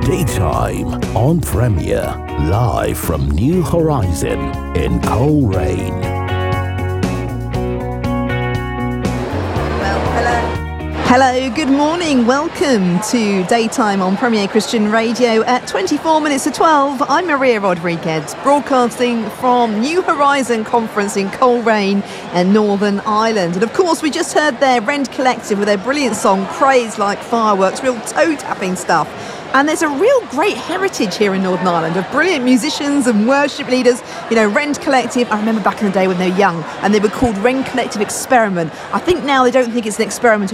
Daytime on Premier, live from New Horizon in Coleraine. Hello, good morning. Welcome to Daytime on Premier Christian Radio at 24 minutes to 12. I'm Maria Rodriguez, broadcasting from New Horizon Conference in Coleraine and Northern Ireland. And of course, we just heard their Rend Collective with their brilliant song, Praise Like Fireworks, real toe-tapping stuff. And there's a real great heritage here in Northern Ireland of brilliant musicians and worship leaders. You know, Rend Collective, I remember back in the day when they were young and they were called Rend Collective Experiment. I think now they don't think it's an experiment